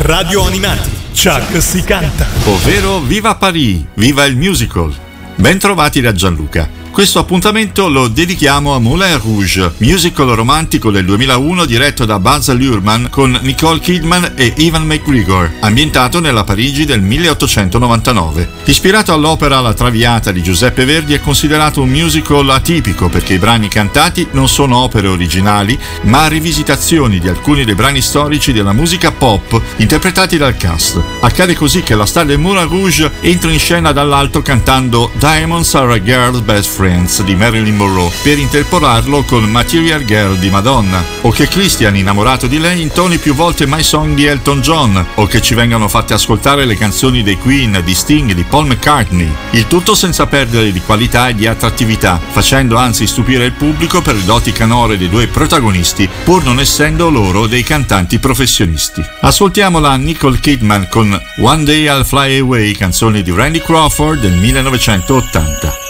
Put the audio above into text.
Radio Animati, Chuck si canta. Ovvero Viva Paris, viva il musical. Ben trovati da Gianluca. Questo appuntamento lo dedichiamo a Moulin Rouge, musical romantico del 2001 diretto da Baz Luhrmann con Nicole Kidman e Ewan McGregor, ambientato nella Parigi del 1899. Ispirato all'opera La Traviata di Giuseppe Verdi, è considerato un musical atipico perché i brani cantati non sono opere originali, ma rivisitazioni di alcuni dei brani storici della musica pop interpretati dal cast. Accade così che la star del Moulin Rouge entra in scena dall'alto cantando Diamonds Are a Girl's Best Friend di Marilyn Monroe per interpolarlo con Material Girl di Madonna, o che Christian, innamorato di lei, intoni più volte My Song di Elton John, o che ci vengano fatte ascoltare le canzoni dei Queen, di Sting, di Paul McCartney. Il tutto senza perdere di qualità e di attrattività, facendo anzi stupire il pubblico per le doti canore dei due protagonisti, pur non essendo loro dei cantanti professionisti. Ascoltiamola Nicole Kidman con One Day I'll Fly Away, canzone di Randy Crawford del 1980.